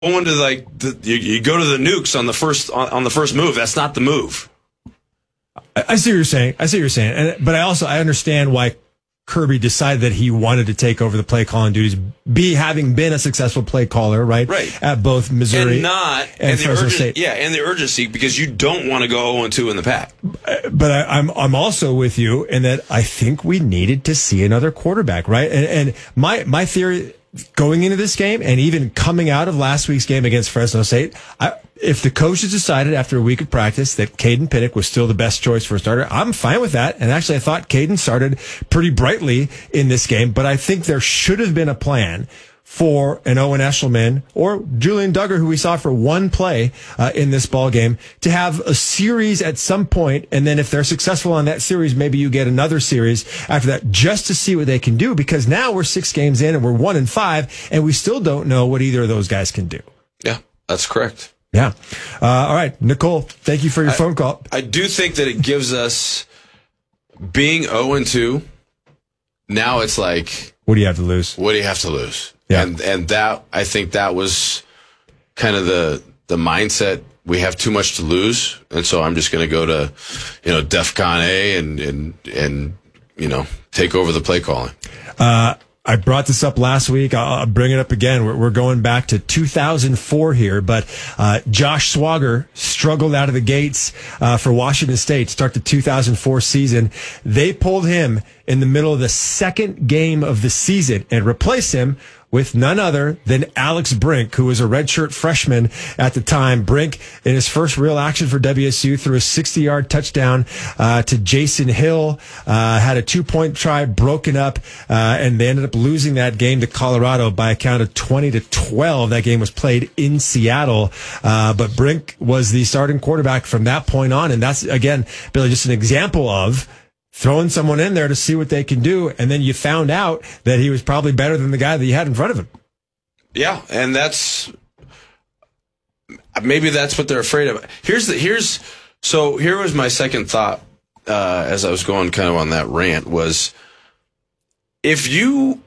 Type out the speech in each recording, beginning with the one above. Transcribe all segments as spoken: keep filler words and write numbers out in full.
going to like the, you, you go to the nukes on the first on, on the first move. That's not the move. I, I see what you're saying. I see what you're saying. And, but I also I understand why Kirby decided that he wanted to take over the play calling duties, be having been a successful play caller, right? Right. At both Missouri and not and, and the Fresno urgen- State. Yeah, and the urgency because you don't want to go oh and two in the pack. But I, I'm I'm also with you in that I think we needed to see another quarterback, right? And, and my my theory going into this game and even coming out of last week's game against Fresno State, I, if the coaches decided after a week of practice that Caden Pinnock was still the best choice for a starter, I'm fine with that. And actually, I thought Caden started pretty brightly in this game, but I think there should have been a plan for an Owen Eshelman or Julian Duggar, who we saw for one play uh, in this ball game, to have a series at some point, and then if they're successful on that series, maybe you get another series after that, just to see what they can do. Because now we're six games in and we're one and five, and we still don't know what either of those guys can do. Yeah, that's correct. Yeah. Uh, all right, Nicole, thank you for your I, phone call. I do think that it gives us being oh and two. Now it's like, what do you have to lose? What do you have to lose? Yeah. And and that I think that was kind of the the mindset. We have too much to lose, and so I'm just going to go to, you know, DEFCON A and and and you know take over the play calling. Uh, I brought this up last week. I'll bring it up again. We're, we're going back to two thousand four here, but uh, Josh Swagger struggled out of the gates uh, for Washington State to start the two thousand four season. They pulled him in the middle of the second game of the season and replaced him with none other than Alex Brink, who was a redshirt freshman at the time. Brink, in his first real action for W S U, threw a sixty-yard touchdown uh, to Jason Hill, uh, had a two-point try broken up, uh, and they ended up losing that game to Colorado by a count of twenty to twelve. That game was played in Seattle, uh, but Brink was the starting quarterback from that point on, and that's, again, Billy, just an example of throwing someone in there to see what they can do, and then you found out that he was probably better than the guy that you had in front of him. Yeah, and that's maybe that's what they're afraid of. Here's the here's so here was my second thought uh, as I was going kind of on that rant was if you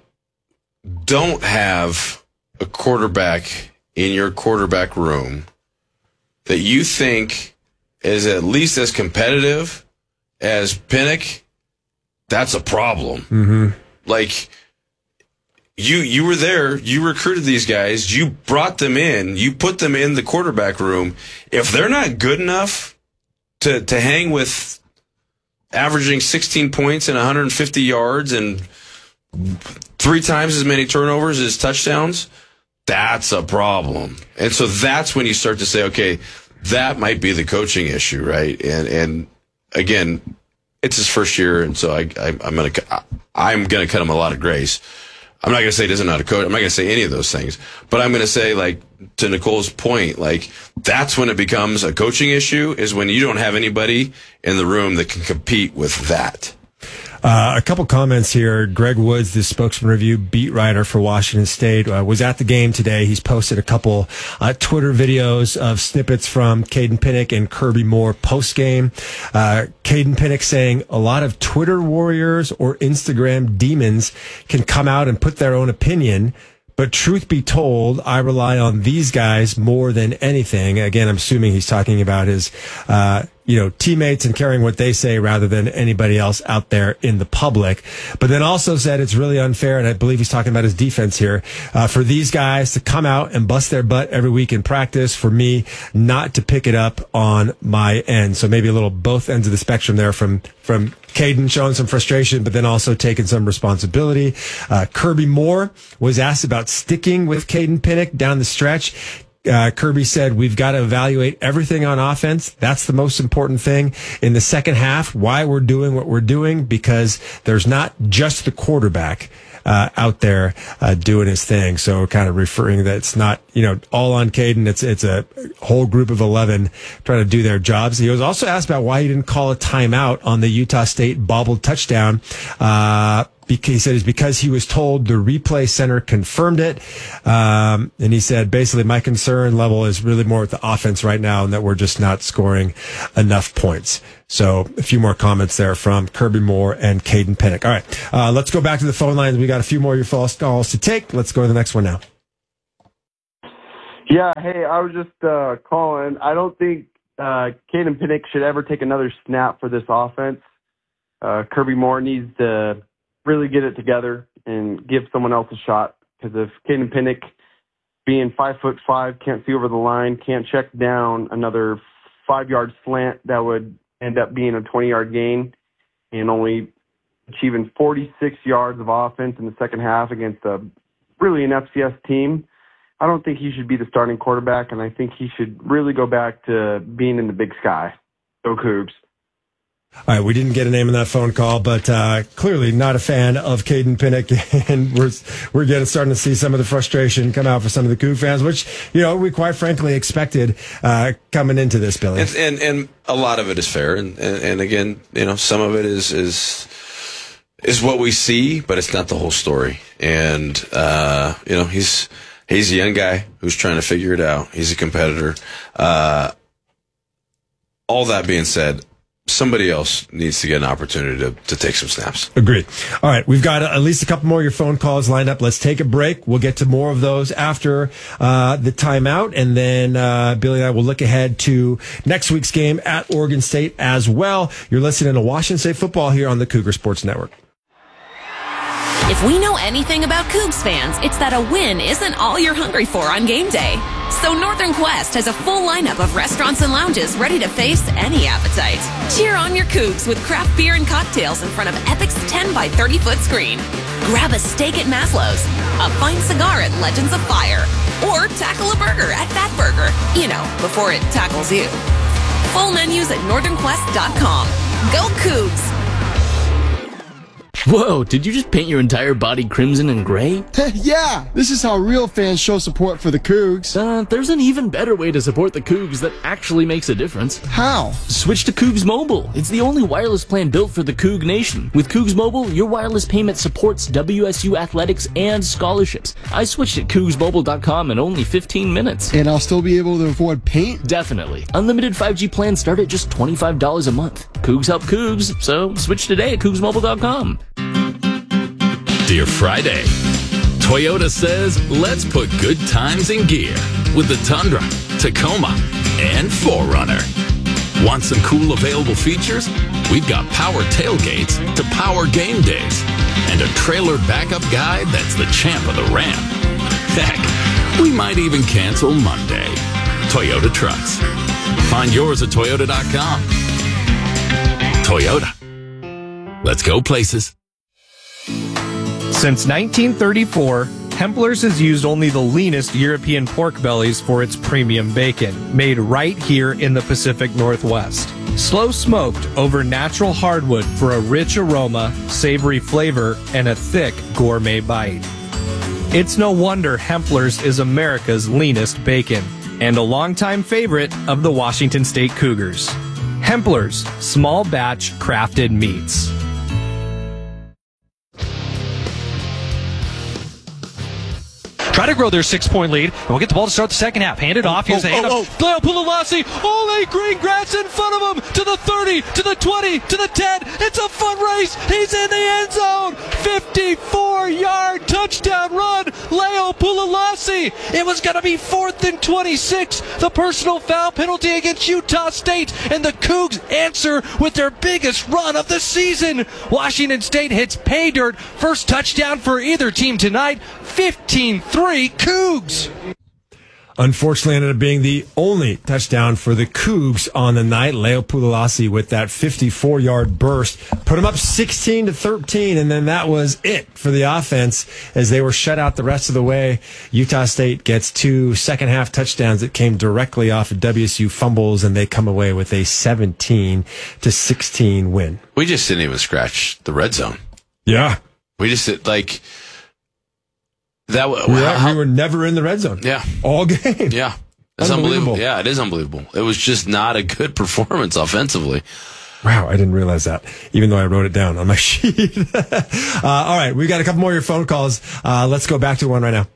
don't have a quarterback in your quarterback room that you think is at least as competitive as Pinnock, that's a problem. Mm-hmm. Like, you you were there, you recruited these guys, you brought them in, you put them in the quarterback room. If they're not good enough to, to hang with averaging sixteen points and one hundred fifty yards and three times as many turnovers as touchdowns, that's a problem. And so that's when you start to say, okay, that might be the coaching issue, right? And and again, it's his first year, and so I, I, I'm gonna I'm gonna cut him a lot of grace. I'm not gonna say he doesn't know how to coach. I'm not gonna say any of those things, but I'm gonna say, like, to Nicole's point, like, that's when it becomes a coaching issue, is when you don't have anybody in the room that can compete with that. Uh, a couple comments here. Greg Woods, the spokesman review beat writer for Washington State, uh, was at the game today. He's posted a couple uh, Twitter videos of snippets from Caden Pinnock and Kirby Moore post-game. Uh, Caden Pinnock saying a lot of Twitter warriors or Instagram demons can come out and put their own opinion, but truth be told, I rely on these guys more than anything. Again, I'm assuming he's talking about his, uh, you know, teammates and carrying what they say rather than anybody else out there in the public. But then also said it's really unfair, and I believe he's talking about his defense here, uh, for these guys to come out and bust their butt every week in practice, for me not to pick it up on my end. So maybe a little both ends of the spectrum there from, from Caden showing some frustration, but then also taking some responsibility. Uh, Kirby Moore was asked about sticking with Caden Pinnock down the stretch. Uh, Kirby said, we've got to evaluate everything on offense. That's the most important thing in the second half. Why we're doing what we're doing, because there's not just the quarterback uh, out there uh, doing his thing. So kind of referring that it's not, you know, all on Caden. It's, it's a whole group of eleven trying to do their jobs. He was also asked about why he didn't call a timeout on the Utah State bobbled touchdown. Uh, He said it's because he was told the replay center confirmed it. Um, and he said, basically, my concern level is really more with the offense right now and that we're just not scoring enough points. So a few more comments there from Kirby Moore and Caden Pinnock. All right, uh, let's go back to the phone lines. We got a few more of your false calls to take. Let's go to the next one now. Yeah, hey, I was just uh, calling. I don't think uh, Caden Pinnock should ever take another snap for this offense. Uh, Kirby Moore needs to really get it together and give someone else a shot. Because if Caden Pinnock, being five foot five, can't see over the line, can't check down another five-yard slant, that would end up being a twenty-yard gain and only achieving forty-six yards of offense in the second half against a really an F C S team. I don't think he should be the starting quarterback, and I think he should really go back to being in the Big Sky. Go Cougs. All right, we didn't get a name in that phone call, but uh, clearly not a fan of Caden Pinnock, and we're we're getting starting to see some of the frustration come out for some of the Coug fans, which you know we quite frankly expected uh, coming into this, Billy. And, and and a lot of it is fair, and, and and again, you know, some of it is is is what we see, but it's not the whole story. And uh, you know, he's. He's a young guy who's trying to figure it out. He's a competitor. Uh, all that being said, somebody else needs to get an opportunity to, to take some snaps. Agreed. All right, we've got at least a couple more of your phone calls lined up. Let's take a break. We'll get to more of those after uh, the timeout, and then uh, Billy and I will look ahead to next week's game at Oregon State as well. You're listening to Washington State football here on the Cougar Sports Network. If we know anything about Cougs fans, it's that a win isn't all you're hungry for on game day. So Northern Quest has a full lineup of restaurants and lounges ready to face any appetite. Cheer on your Cougs with craft beer and cocktails in front of Epic's ten by thirty foot screen. Grab a steak at Maslow's, a fine cigar at Legends of Fire, or tackle a burger at Fat Burger, you know, before it tackles you. Full menus at northern quest dot com. Go Cougs! Whoa, did you just paint your entire body crimson and gray? Yeah, this is how real fans show support for the Cougs. Uh, there's an even better way to support the Cougs that actually makes a difference. How? Switch to Cougs Mobile. It's the only wireless plan built for the Coug Nation. With Cougs Mobile, your wireless payment supports W S U athletics and scholarships. I switched at cougs mobile dot com in only fifteen minutes. And I'll still be able to afford paint? Definitely. Unlimited five G plans start at just twenty-five dollars a month. Cougs help Cougs, so switch today at cougs mobile dot com. Dear Friday, Toyota says let's put good times in gear with the Tundra, Tacoma, and four runner. Want some cool available features? We've got power tailgates to power game days and a trailer backup guide that's the champ of the ramp. Heck, we might even cancel Monday. Toyota trucks. Find yours at toyota dot com. Toyota. Let's go places. Since nineteen thirty-four, Hempler's has used only the leanest European pork bellies for its premium bacon, made right here in the Pacific Northwest. Slow smoked over natural hardwood for a rich aroma, savory flavor, and a thick gourmet bite. It's no wonder Hempler's is America's leanest bacon, and a longtime favorite of the Washington State Cougars. Hempler's, small batch crafted meats. Try to grow their six-point lead, and we'll get the ball to start the second half. Hand it off. Here's oh, the hand oh, off. Leo Pulalasi. Ole Green grass in front of him. To the thirty, to the twenty, to the ten. It's a fun race. He's in the end zone. fifty-four yard touchdown run. Leo Pulalasi. It was going to be fourth and twenty-six. The personal foul penalty against Utah State. And the Cougs answer with their biggest run of the season. Washington State hits pay dirt. First touchdown for either team tonight. fifteen three Cougs. Unfortunately, ended up being the only touchdown for the Cougs on the night. Leo Pulalasi with that fifty-four yard burst put them up sixteen to thirteen, and then that was it for the offense as they were shut out the rest of the way. Utah State gets two second half touchdowns that came directly off of W S U fumbles, and they come away with a seventeen to sixteen win. We just didn't even scratch the red zone. Yeah, we just did, like. That we were, how, we were never in the red zone. Yeah, all game. Yeah, it's unbelievable. unbelievable. Yeah, it is unbelievable. It was just not a good performance offensively. Wow, I didn't realize that, even though I wrote it down on my sheet. uh, all right, we got a couple more of your phone calls. Uh, let's go back to one right now.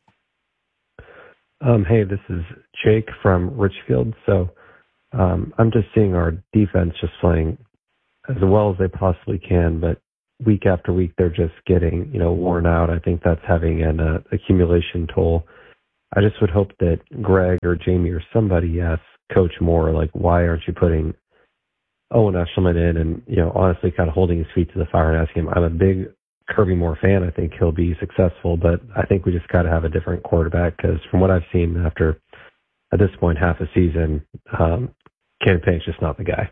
Um, hey, this is Jake from Richfield. So um, I'm just seeing our defense just playing as well as they possibly can, but week after week, they're just getting, you know, worn out. I think that's having an uh, accumulation toll. I just would hope that Greg or Jamie or somebody asks Coach Moore, like, why aren't you putting Owen Eshelman in, and, you know, honestly kind of holding his feet to the fire and asking him. I'm a big Kirby Moore fan. I think he'll be successful, but I think we just got to have a different quarterback because from what I've seen after, at this point, half a season, um, Ken Payne's just not the guy.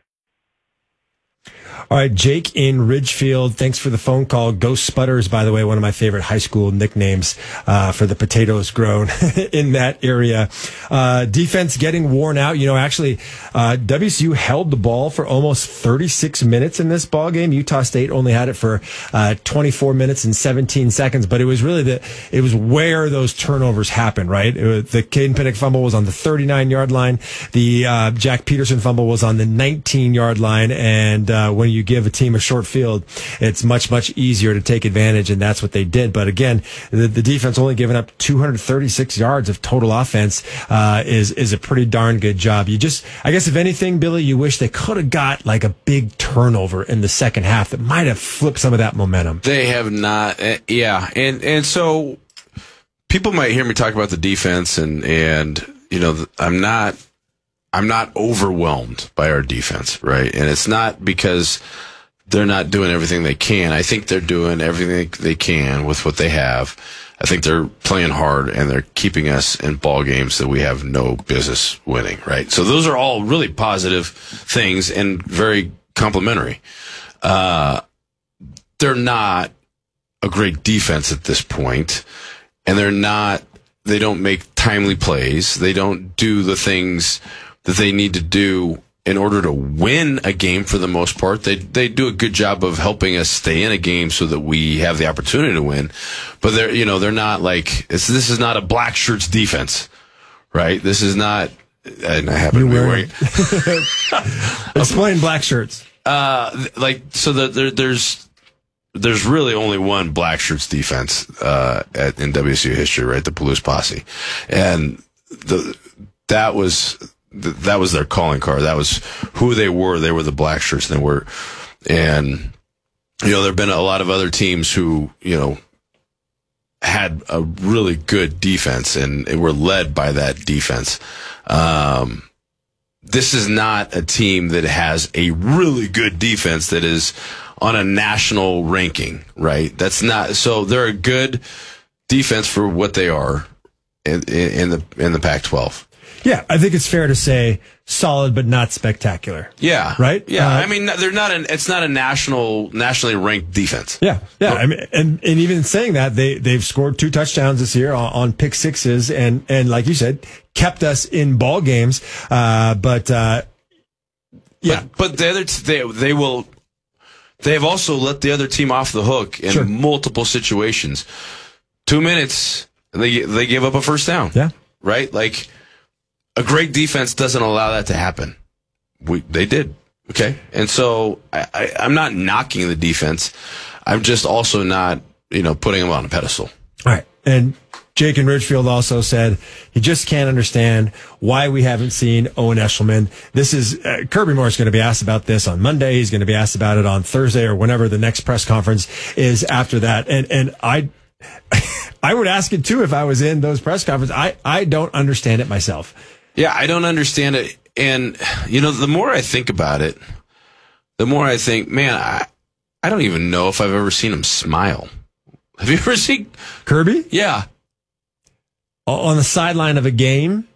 All right, Jake in Ridgefield, thanks for the phone call. Ghost Sputters, by the way, one of my favorite high school nicknames uh, for the potatoes grown in that area. Uh, defense getting worn out. You know, actually, uh, W S U held the ball for almost thirty-six minutes in this ball game. Utah State only had it for uh, twenty-four minutes and seventeen seconds, but it was really the it was where those turnovers happened, right? It was, the Caden Pinnock fumble was on the thirty-nine-yard line. The uh, Jack Peterson fumble was on the nineteen-yard line, and uh, when you give a team a short field, it's much, much easier to take advantage, and that's what they did. But again, the, the defense only giving up two hundred thirty-six yards of total offense uh, is is a pretty darn good job. You just, I guess, if anything, Billy, you wish they could have got like a big turnover in the second half that might have flipped some of that momentum. They have not, uh, yeah, and and so people might hear me talk about the defense, and and you know, I'm not. I'm not overwhelmed by our defense, right? And it's not because they're not doing everything they can. I think they're doing everything they can with what they have. I think they're playing hard, and they're keeping us in ball games that we have no business winning, right? So those are all really positive things and very complimentary. Uh, they're not a great defense at this point, and they're not, they don't make timely plays. They don't do the things that they need to do in order to win a game for the most part. They they do a good job of helping us stay in a game so that we have the opportunity to win. But they're, you know, they're not like, it's, this is not a black shirts defense, right? This is not, and I happen to be wearing. Explain black shirts. Uh, like, so the, there, there's, there's really only one black shirts defense, uh, at, in W S U history, right? The Palouse Posse. And the, that was, that was their calling card. That was who they were. They were the black shirts. And they were, and, you know, there have been a lot of other teams who, you know, had a really good defense and, and were led by that defense. Um, this is not a team that has a really good defense that is on a national ranking, right? That's not, so they're a good defense for what they are in, in the, in the Pac twelve. Yeah, I think it's fair to say solid but not spectacular. Yeah, right. Yeah, uh, I mean, they're not an. It's not a national, nationally ranked defense. Yeah, yeah. I mean, and and even saying that, they they've scored two touchdowns this year on, on pick sixes, and and like you said, kept us in ball games. Uh, but uh, yeah, but, but the other t- they they will. They have also let the other team off the hook in sure. multiple situations. Two minutes, they they give up a first down. Yeah, right. Like, a great defense doesn't allow that to happen. We, they did. Okay. And so I, I, I'm not knocking the defense. I'm just also not, you know, putting them on a pedestal. All right. And Jake in Ridgefield also said he just can't understand why we haven't seen Owen Eshelman. This is, uh, Kirby Moore is going to be asked about this on Monday. He's going to be asked about it on Thursday or whenever the next press conference is after that. And, and I, I would ask it too if I was in those press conferences. I, I don't understand it myself. Yeah, I don't understand it. And, you know, the more I think about it, the more I think, man, I, I don't even know if I've ever seen him smile. Have you ever seen Kirby? Yeah. On the sideline of a game?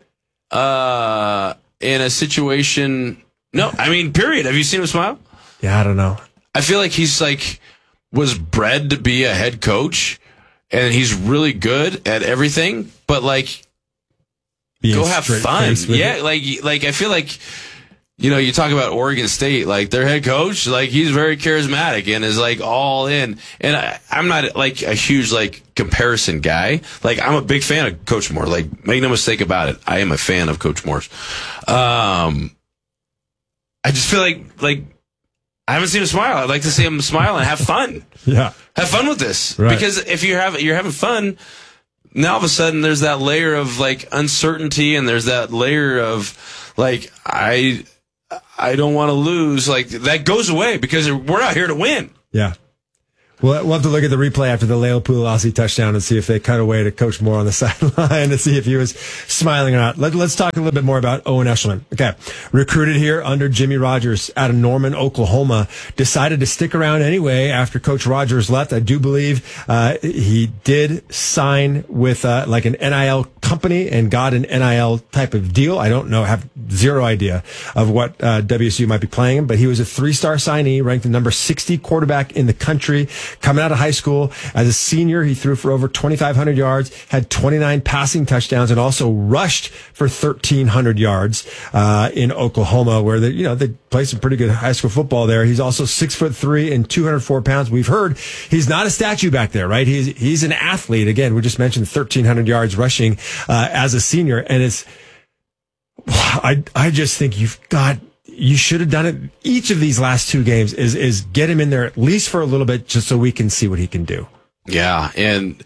Uh, in a situation. No, I mean, period. Have you seen him smile? Yeah, I don't know. I feel like he's like, was bred to be a head coach, and he's really good at everything, but like, Being go have fun. Yeah, it. like like I feel like, you know, you talk about Oregon State, like their head coach, like he's very charismatic and is like all in. And I, I'm not like a huge like comparison guy. Like, I'm a big fan of Coach Moore. Like, make no mistake about it, I am a fan of Coach Moore's. Um, I just feel like like I haven't seen him smile. I'd like to see him smile and have fun. Yeah, have fun with this, right. Because if you have you're having fun. Now all of a sudden there's that layer of like uncertainty, and there's that layer of like, I, I don't want to lose. Like, that goes away because we're out here to win. Yeah. We'll, we'll have to look at the replay after the Leo Pulalasi touchdown and see if they cut away to Coach Moore on the sideline to see if he was smiling or not. Let, let's talk a little bit more about Owen Eshelman. Okay. Recruited here under Jimmy Rogers out of Norman, Oklahoma. Decided to stick around anyway after Coach Rogers left. I do believe uh, he did sign with uh, like an N I L company and got an N I L type of deal. I don't know, have zero idea of what uh, W S U might be playing him, but he was a three-star signee, ranked the number sixty quarterback in the country. Coming out of high school as a senior, he threw for over twenty-five hundred yards, had twenty-nine passing touchdowns, and also rushed for thirteen hundred yards uh, in Oklahoma, where they, you know, they play some pretty good high school football there. He's also six foot three and two hundred four pounds. We've heard he's not a statue back there, right? He's he's an athlete. Again, we just mentioned thirteen hundred yards rushing uh, as a senior, and it's I I just think you've got. You should have done it. Each of these last two games is is get him in there at least for a little bit, just so we can see what he can do. Yeah, and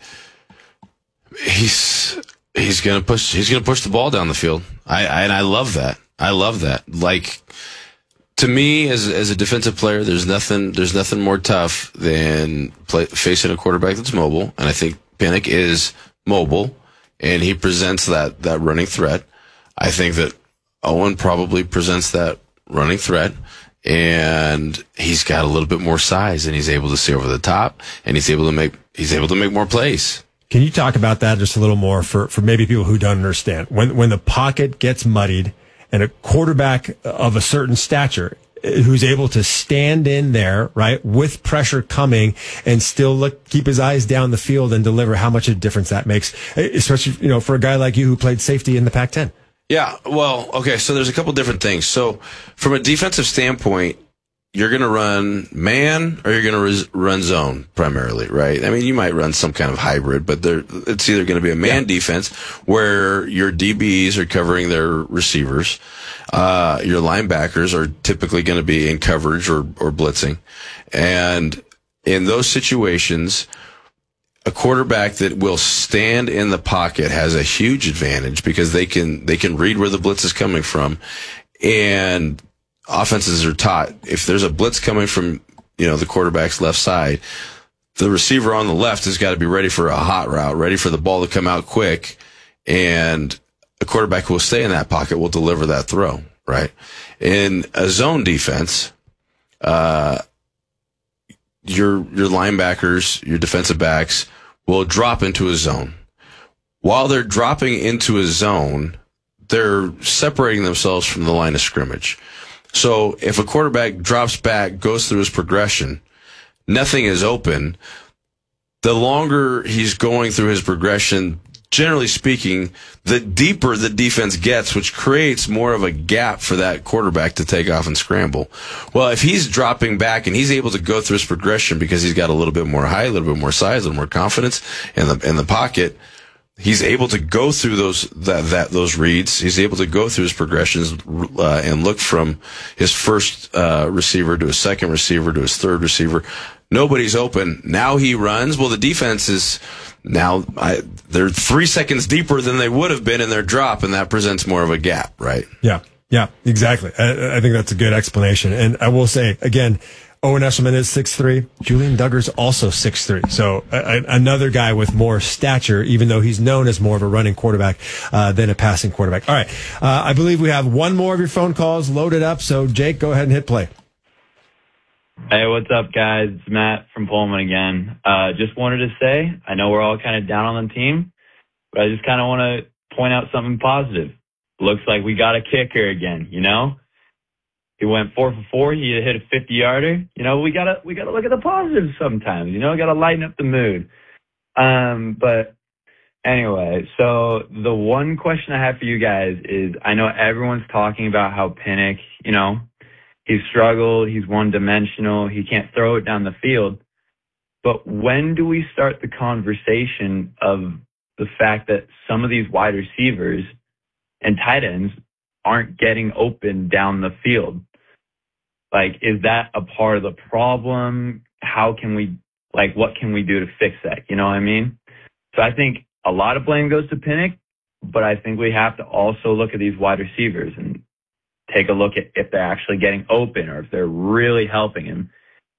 he's he's gonna push he's gonna push the ball down the field. I, I and I love that. I love that. Like, to me, as as a defensive player, there's nothing there's nothing more tough than play, facing a quarterback that's mobile. And I think Pinnock is mobile, and he presents that that running threat. I think that Owen probably presents that running threat, and he's got a little bit more size, and he's able to see over the top, and he's able to make he's able to make more plays. Can you talk about that just a little more for, for maybe people who don't understand? When when the pocket gets muddied and a quarterback of a certain stature who's able to stand in there, right, with pressure coming and still look, keep his eyes down the field and deliver, how much of a difference that makes, especially, you know, for a guy like you who played safety in the Pac ten. Yeah, well, okay, so there's a couple different things. So from a defensive standpoint, you're going to run man or you're going to res- run zone primarily, right? I mean, you might run some kind of hybrid, but there, it's either going to be a man yeah. defense where your D Bs are covering their receivers. Uh, your linebackers are typically going to be in coverage or, or blitzing. And in those situations, a quarterback that will stand in the pocket has a huge advantage because they can they can read where the blitz is coming from, and offenses are taught if there's a blitz coming from, you know, the quarterback's left side, the receiver on the left has got to be ready for a hot route, ready for the ball to come out quick, and a quarterback who will stay in that pocket will deliver that throw, right? In a zone defense, uh, your your linebackers, your defensive backs will drop into a zone. While they're dropping into a zone, they're separating themselves from the line of scrimmage. So if a quarterback drops back, goes through his progression, nothing is open. The longer he's going through his progression, generally speaking, the deeper the defense gets, which creates more of a gap for that quarterback to take off and scramble. Well, if he's dropping back and he's able to go through his progression because he's got a little bit more height, a little bit more size, a little more confidence in the in the pocket, he's able to go through those that, that those reads. He's able to go through his progressions uh, and look from his first uh, receiver to his second receiver to his third receiver. Nobody's open. Now he runs. Well, the defense is now I, they're three seconds deeper than they would have been in their drop, and that presents more of a gap, right? Yeah, yeah, exactly. I, I think that's a good explanation. And I will say, again, Owen Eshelman is six three. Julian Duggar's also six three. So a, another guy with more stature, even though he's known as more of a running quarterback uh, than a passing quarterback. All right. Uh, I believe we have one more of your phone calls loaded up. So, Jake, go ahead and hit play. Hey, what's up, guys? It's Matt from Pullman again. Uh, just wanted to say, I know we're all kind of down on the team, but I just kind of want to point out something positive. Looks like we got a kicker again, you know? He went four for four. He hit a fifty-yarder. You know, we gotta we gotta look at the positives sometimes. You know, we gotta lighten up the mood. Um, but anyway, so the one question I have for you guys is, I know everyone's talking about how Pinnock, you know, he's struggled. He's one-dimensional. He can't throw it down the field. But when do we start the conversation of the fact that some of these wide receivers and tight ends aren't getting open down the field? Like, is that a part of the problem? How can we, like, what can we do to fix that? You know what I mean? So I think a lot of blame goes to Pinnock, but I think we have to also look at these wide receivers and take a look at if they're actually getting open or if they're really helping him.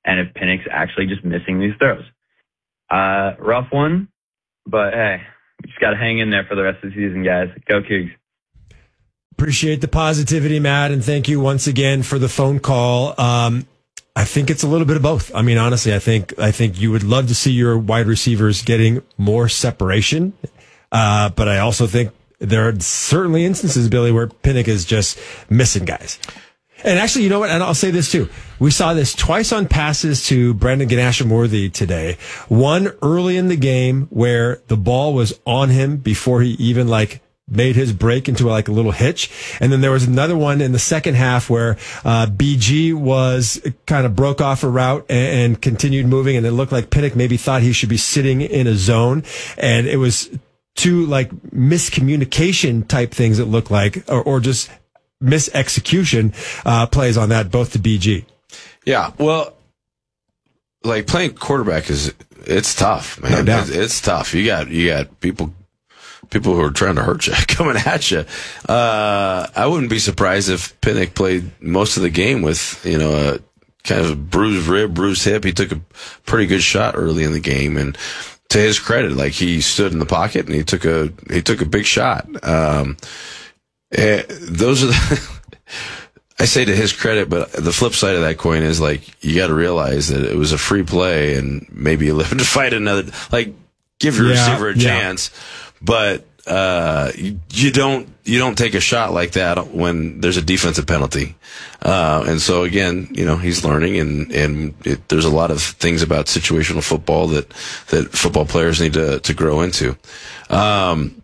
and if Pinnock's actually just missing these throws. Uh, rough one, but hey, we just got to hang in there for the rest of the season, guys. Go Cougs. Appreciate the positivity, Matt, and thank you once again for the phone call. Um, I think it's a little bit of both. I mean, honestly, I think I think you would love to see your wide receivers getting more separation, uh, but I also think there are certainly instances, Billy, where Pinnock is just missing guys. And actually, you know what? And I'll say this too. We saw this twice on passes to Brandon Ganasham-Worthy today. One early in the game where the ball was on him before he even like made his break into like a little hitch. And then there was another one in the second half where uh, B G was kind of broke off a route and, and continued moving. And it looked like Pinnock maybe thought he should be sitting in a zone. And it was two like miscommunication type things it looked like, or, or just misexecution uh, plays on that, both to B G. Yeah, well, like playing quarterback is it's tough, man. No doubt. It's, it's tough. You got you got people people who are trying to hurt you coming at you. Uh, I wouldn't be surprised if Pinnock played most of the game with you know a kind of a bruised rib, bruised hip. He took a pretty good shot early in the game, and to his credit, like he stood in the pocket and he took a he took a big shot. Um, Uh, those are the, I say to his credit, but the flip side of that coin is like, you got to realize that it was a free play and maybe you live to fight another, like give your yeah, receiver a yeah. chance, but, uh, you, you don't, you don't take a shot like that when there's a defensive penalty. Uh, and so again, you know, he's learning and, and it, there's a lot of things about situational football that, that football players need to, to grow into. Um,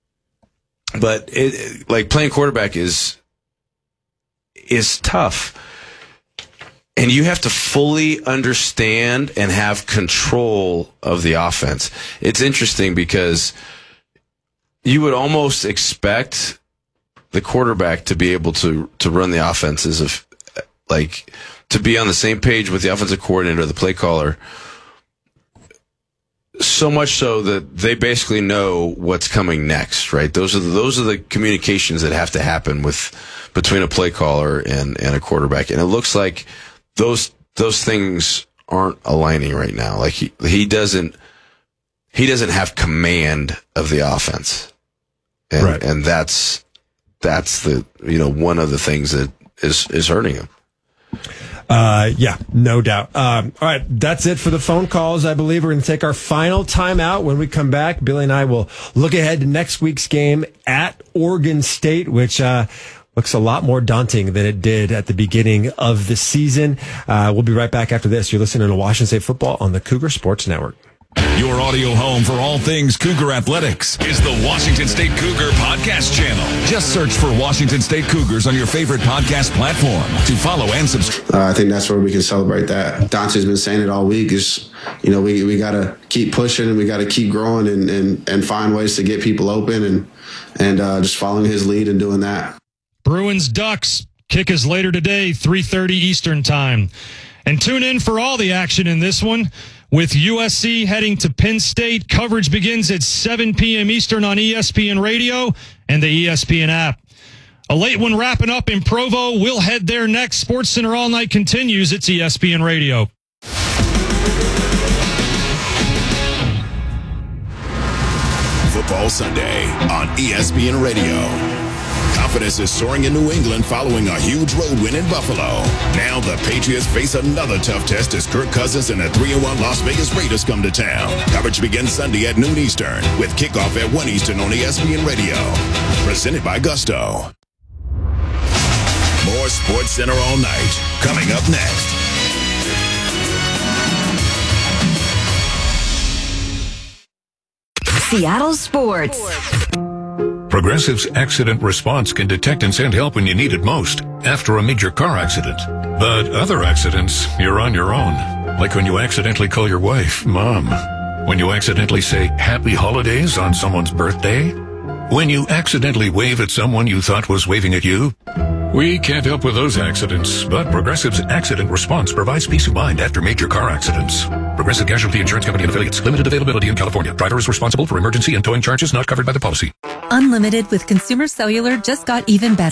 But it, like playing quarterback is is tough, and you have to fully understand and have control of the offense. It's interesting because you would almost expect the quarterback to be able to to run the offenses of like to be on the same page with the offensive coordinator, the play caller. So much so that they basically know what's coming next, right? Those are the, those are the communications that have to happen with between a play caller and, and a quarterback. And it looks like those those things aren't aligning right now. Like he he doesn't he doesn't have command of the offense, and right. and that's that's the you know one of the things that is is hurting him. Uh, yeah, no doubt. Um, all right, that's it for the phone calls. I believe we're going to take our final timeout. When we come back, Billy and I will look ahead to next week's game at Oregon State, which uh, looks a lot more daunting than it did at the beginning of the season. Uh, we'll be right back after this. You're listening to Washington State Football on the Cougar Sports Network. Your audio home for all things Cougar Athletics is the Washington State Cougar Podcast Channel. Just search for Washington State Cougars on your favorite podcast platform to follow and subscribe. Uh, I think that's where we can celebrate that. Dante's been saying it all week is, you know, we, we got to keep pushing and we got to keep growing and, and, and find ways to get people open and, and uh, just following his lead and doing that. Bruins Ducks kick is later today, three thirty Eastern time. And tune in for all the action in this one. With U S C heading to Penn State, coverage begins at seven p.m. Eastern on E S P N Radio and the E S P N app. A late one wrapping up in Provo. We'll head there next. Sports Center All Night continues. It's E S P N Radio. Football Sunday on E S P N Radio. Confidence is soaring in New England following a huge road win in Buffalo. Now the Patriots face another tough test as Kirk Cousins and the three and one Las Vegas Raiders come to town. Coverage begins Sunday at noon Eastern with kickoff at one Eastern on E S P N Radio. Presented by Gusto. More Sports Center All Night coming up next. Seattle Sports. Progressive's accident response can detect and send help when you need it most, after a major car accident. But other accidents, you're on your own. Like when you accidentally call your wife Mom. When you accidentally say Happy Holidays on someone's birthday. When you accidentally wave at someone you thought was waving at you. We can't help with those accidents, but Progressive's accident response provides peace of mind after major car accidents. Progressive Casualty Insurance Company and Affiliates. Limited availability in California. Driver is responsible for emergency and towing charges not covered by the policy. Unlimited with Consumer Cellular just got even better.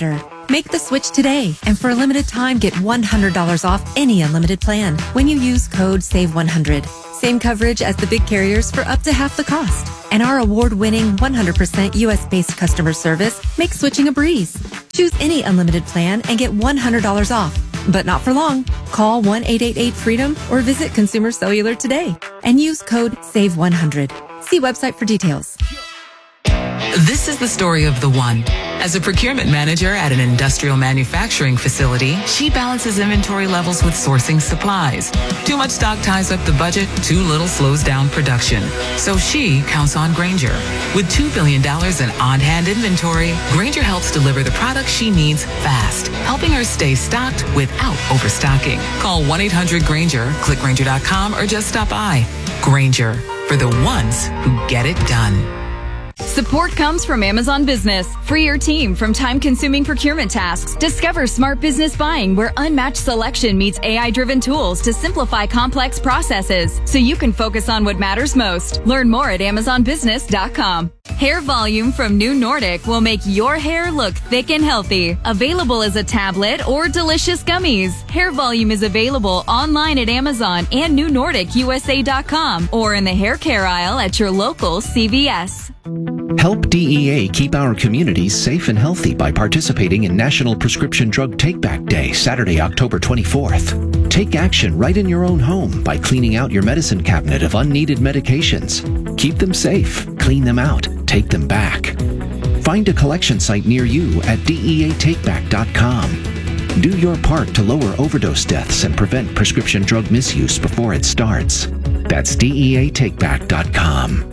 Make the switch today, and for a limited time, get one hundred dollars off any unlimited plan when you use code save one hundred. Same coverage as the big carriers for up to half the cost. And our award-winning one hundred percent U S-based customer service makes switching a breeze. Choose any unlimited plan and get one hundred dollars off. But not for long. Call one eight eight eight freedom or visit Consumer Cellular today and use code save one hundred. See website for details. This is the story of the one. As a procurement manager at an industrial manufacturing facility, she balances inventory levels with sourcing supplies. Too much stock ties up the budget, too little slows down production. So she counts on Grainger. With two billion dollars in on-hand inventory, Grainger helps deliver the products she needs fast, helping her stay stocked without overstocking. Call one eight hundred Grainger, click Grainger dot com, or just stop by. Grainger, for the ones who get it done. Support comes from Amazon Business. Free your team from time-consuming procurement tasks. Discover smart business buying where unmatched selection meets A I-driven tools to simplify complex processes so you can focus on what matters most. Learn more at amazon business dot com. Hair Volume from New Nordic will make your hair look thick and healthy. Available as a tablet or delicious gummies. Hair Volume is available online at Amazon and new nordic u s a dot com or in the hair care aisle at your local C V S. Help D E A keep our communities safe and healthy by participating in National Prescription Drug Take-Back Day, Saturday, October twenty-fourth. Take action right in your own home by cleaning out your medicine cabinet of unneeded medications. Keep them safe, clean them out, take them back. Find a collection site near you at D E A take back dot com. Do your part to lower overdose deaths and prevent prescription drug misuse before it starts. That's D E A take back dot com.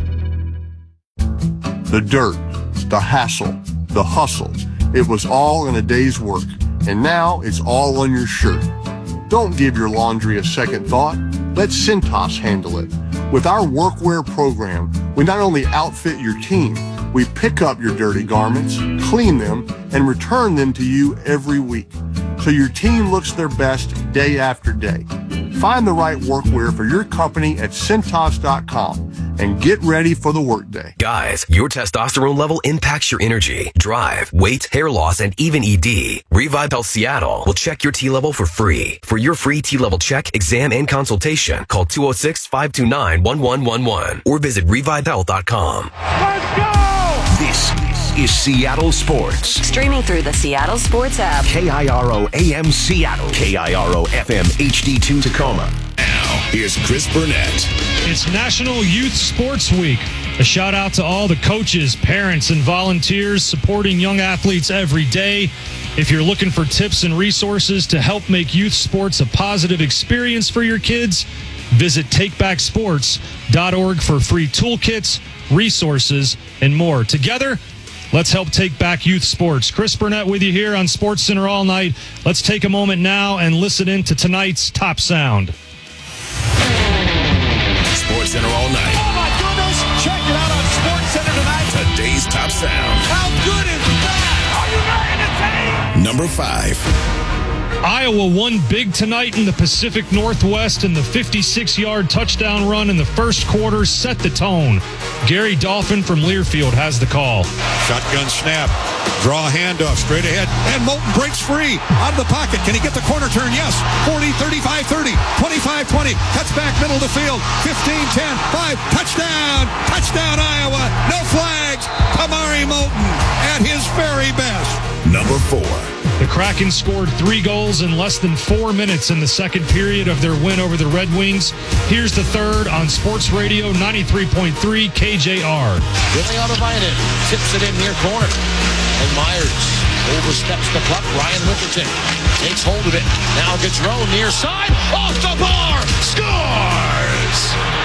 The dirt, the hassle, the hustle. It was all in a day's work, and now it's all on your shirt. Don't give your laundry a second thought. Let Cintas handle it. With our workwear program, we not only outfit your team, we pick up your dirty garments, clean them, and return them to you every week, so your team looks their best day after day. Find the right workwear for your company at Cintas dot com and get ready for the workday. Guys, your testosterone level impacts your energy, drive, weight, hair loss, and even E D. Revive Health Seattle will check your T level for free. For your free T level check, exam, and consultation, call two oh six, five two nine, one one one one or visit revive health dot com. Let's go! This is Seattle Sports. Streaming through the Seattle Sports app. K I R O A M Seattle. K I R O F M H D two Tacoma. Now, here's Chris Burnett. It's National Youth Sports Week. A shout out to all the coaches, parents, and volunteers supporting young athletes every day. If you're looking for tips and resources to help make youth sports a positive experience for your kids, visit take back sports dot org for free toolkits, resources, and more. Together, let's help take back youth sports. Chris Burnett with you here on Sports Center all night. Let's take a moment now and listen in to tonight's top sound. Sports Center all night. Oh my goodness! Check it out on Sports Center tonight. Today's top sound. How good is that? Are you ready to take? Number five. Iowa won big tonight in the Pacific Northwest, and the fifty-six-yard touchdown run in the first quarter set the tone. Gary Dolphin from Learfield has the call. Shotgun snap. Draw a handoff straight ahead. And Moulton breaks free. Out of the pocket. Can he get the corner turn? Yes. forty, thirty-five, thirty, twenty-five, twenty. Cuts back middle of the field. fifteen, ten, five. Touchdown. Touchdown, Iowa. No flags. Kamari Moulton at his very best. Number four. The Kraken scored three goals in less than four minutes in the second period of their win over the Red Wings. Here's the third on Sports Radio ninety-three point three K J R. Billy Autovainen tips it in near corner. And Myers oversteps the puck. Ryan Wickerton takes hold of it. Now Gaudreau near side. Off the bar. Scores!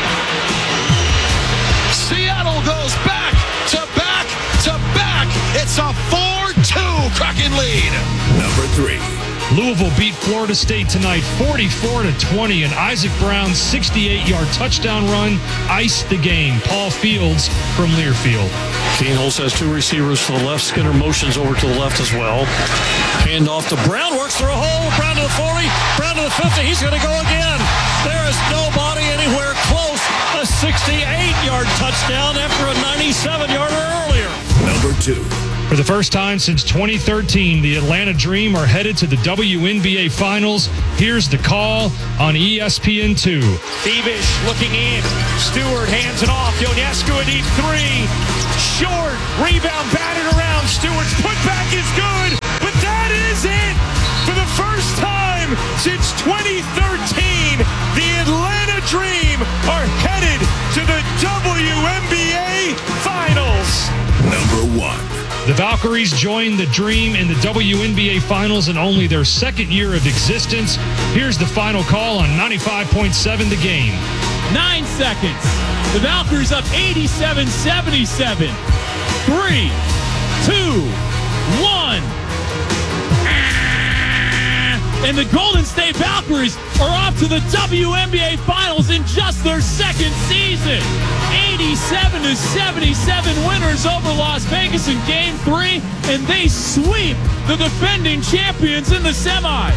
Seattle goes back to back to back. It's a four two Kraken lead. Number three. Louisville beat Florida State tonight forty-four to twenty, and Isaac Brown's sixty-eight-yard touchdown run iced the game. Paul Fields from Learfield. Keenholz has two receivers to the left. Skinner motions over to the left as well. Hand off to Brown. Works through a hole. Brown to the forty. Brown to the fifty. He's going to go again. There is nobody anywhere close. A sixty-eight-yard touchdown after a ninety-seven-yarder earlier. Number two. For the first time since twenty thirteen, the Atlanta Dream are headed to the W N B A Finals. Here's the call on E S P N two. Thievish looking in. Stewart hands it off. Ionescu a deep three. Short. Rebound batted around. Stewart's putback is good. But that is it. For the first time since twenty thirteen, the Atlanta Dream are headed to the W N B A Finals. Number one. The Valkyries joined the Dream in the W N B A Finals in only their second year of existence. Here's the final call on ninety-five point seven The Game. Nine seconds. The Valkyries up eighty-seven seventy-seven. Three, two, one. And the Golden State Valkyries are off to the W N B A Finals in just their second season. eighty-seven to seventy-seven winners over Las Vegas in Game three, and they sweep the defending champions in the semi.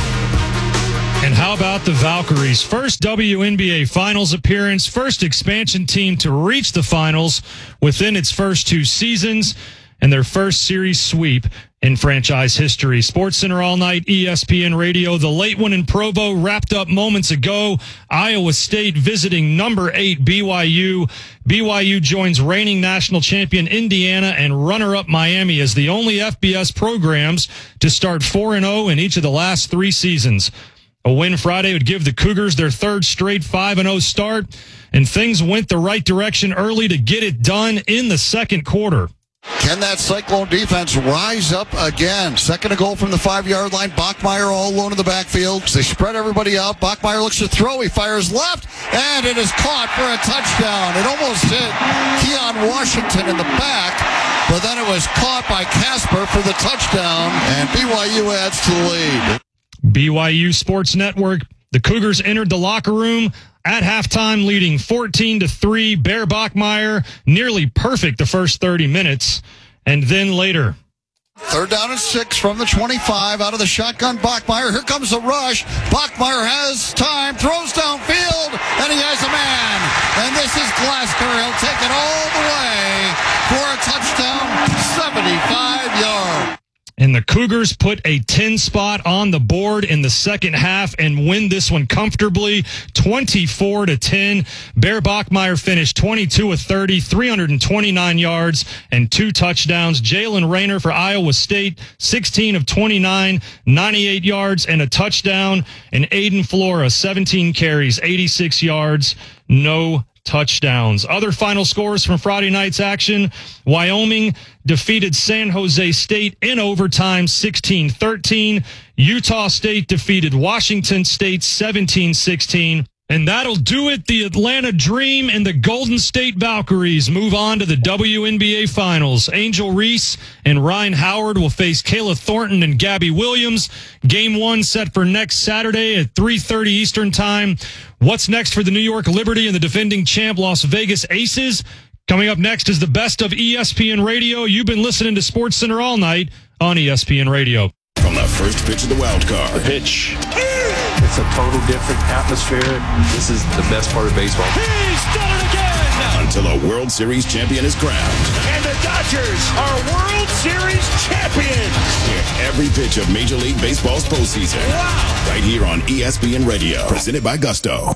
And how about the Valkyries? First W N B A Finals appearance, first expansion team to reach the finals within its first two seasons, and their first series sweep in franchise history. SportsCenter all night, E S P N Radio. The late one in Provo wrapped up moments ago. Iowa State visiting number eight B Y U. B Y U joins reigning national champion Indiana and runner-up Miami as the only F B S programs to start four and oh in each of the last three seasons. A win Friday would give the Cougars their third straight five and oh start, and things went the right direction early to get it done in the second quarter. Can that Cyclone defense rise up again? Second to goal from the five-yard line. Bachmeier all alone in the backfield. They spread everybody out. Bachmeier looks to throw. He fires left, and it is caught for a touchdown. It almost hit Keon Washington in the back, but then it was caught by Casper for the touchdown, and B Y U adds to the lead. B Y U Sports Network. The Cougars entered the locker room at halftime, leading fourteen to three. Bear Bachmeier, nearly perfect the first thirty minutes. And then later. Third down and six from the twenty-five out of the shotgun. Bachmeier. Here comes the rush. Bachmeier has time, throws downfield, and he has a man. And this is Glasgow. He'll take it all the way for a touchdown, seventy-five yards. And the Cougars put a ten spot on the board in the second half and win this one comfortably, twenty-four to ten. Bear Bachmeier finished twenty-two of thirty, three hundred twenty-nine yards and two touchdowns. Jalen Rayner for Iowa State, sixteen of twenty-nine, ninety-eight yards and a touchdown. And Aiden Flora, seventeen carries, eighty-six yards, no touchdowns. Other final scores from Friday night's action. Wyoming defeated San Jose State in overtime sixteen thirteen. Utah State defeated Washington State seventeen sixteen. And that'll do it. The Atlanta Dream and the Golden State Valkyries move on to the W N B A Finals. Angel Reese and Ryan Howard will face Kayla Thornton and Gabby Williams. Game one set for next Saturday at three thirty Eastern Time. What's next for the New York Liberty and the defending champ Las Vegas Aces? Coming up next is the best of E S P N Radio. You've been listening to SportsCenter all night on E S P N Radio. From the first pitch of the wild card. The pitch. It's a total different atmosphere. This is the best part of baseball. He's done it again! Until a World Series champion is crowned. And the Dodgers are World Series champions! Hear every pitch of Major League Baseball's postseason. Wow! Right here on E S P N Radio. Presented by Gusto.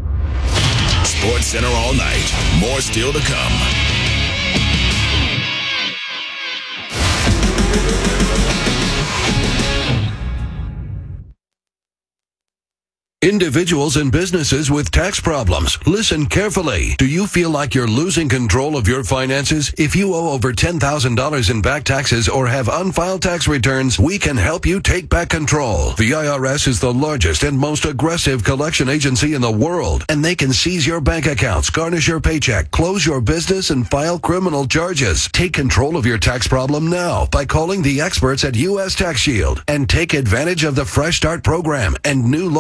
SportsCenter all night. More still to come. Individuals and businesses with tax problems, listen carefully. Do you feel like you're losing control of your finances? If you owe over ten thousand dollars in back taxes or have unfiled tax returns, we can help you take back control. The I R S is the largest and most aggressive collection agency in the world, and they can seize your bank accounts, garnish your paycheck, close your business, and file criminal charges. Take control of your tax problem now by calling the experts at U S Tax Shield and take advantage of the Fresh Start program and new laws that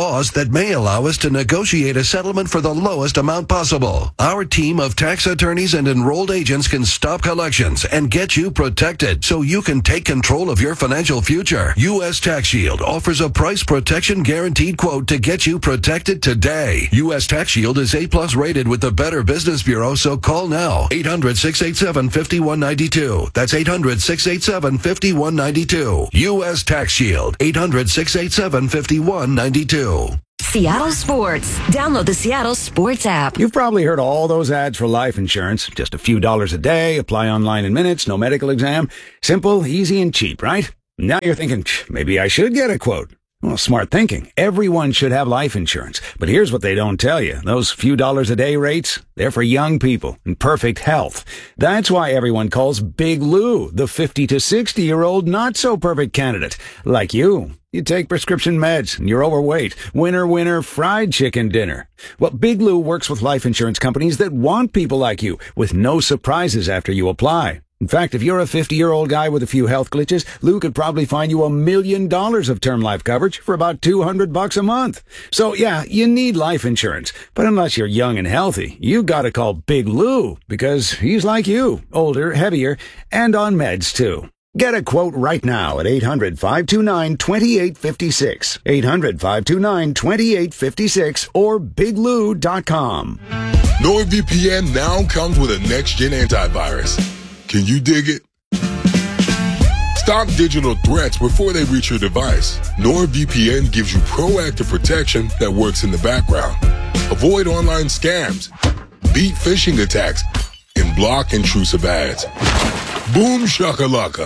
that may allow us to negotiate a settlement for the lowest amount possible. Our team of tax attorneys and enrolled agents can stop collections and get you protected so you can take control of your financial future. U S Tax Shield offers a price protection guaranteed quote to get you protected today. U S Tax Shield is A plus rated with the Better Business Bureau, so call now. eight hundred, six eight seven, five one nine two. That's eight hundred, six eight seven, five one nine two. U S Tax Shield. eight hundred, six eight seven, five one nine two. Seattle Sports. Download the Seattle Sports app. You've probably heard all those ads for life insurance. Just a few dollars a day, apply online in minutes, no medical exam. Simple, easy, and cheap, right? Now you're thinking, maybe I should get a quote. Well, smart thinking. Everyone should have life insurance. But here's what they don't tell you. Those few dollars a day rates, they're for young people in perfect health. That's why everyone calls Big Lou the fifty to sixty year old not so perfect candidate. Like you. You take prescription meds and you're overweight. Winner, winner, fried chicken dinner. Well, Big Lou works with life insurance companies that want people like you with no surprises after you apply. In fact, if you're a fifty-year-old guy with a few health glitches, Lou could probably find you a million dollars of term life coverage for about two hundred bucks a month. So yeah, you need life insurance. But unless you're young and healthy, you gotta call Big Lou because he's like you, older, heavier, and on meds too. Get a quote right now at eight hundred, five two nine, two eight five six, eight hundred, five two nine, two eight five six, or big lou dot com. NordVPN now comes with a next-gen antivirus. Can you dig it? Stop digital threats before they reach your device. NordVPN gives you proactive protection that works in the background. Avoid online scams, beat phishing attacks, and block intrusive ads. Boom shakalaka.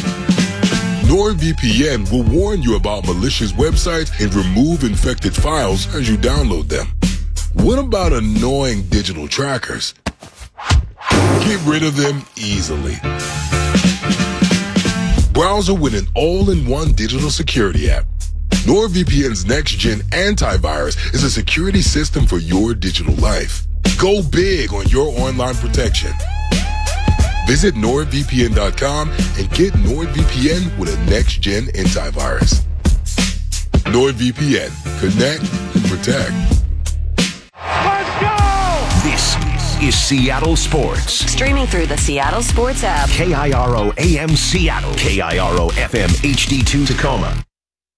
NordVPN will warn you about malicious websites and remove infected files as you download them. What about annoying digital trackers? Get rid of them easily. Browser with an all-in-one digital security app. NordVPN's next-gen antivirus is a security system for your digital life. Go big on your online protection. Visit nord V P N dot com and get NordVPN with a next-gen antivirus. NordVPN. Connect and protect. Let's go! This is Seattle Sports. Streaming through the Seattle Sports app. K I R O A M Seattle. K I R O F M H D two Tacoma.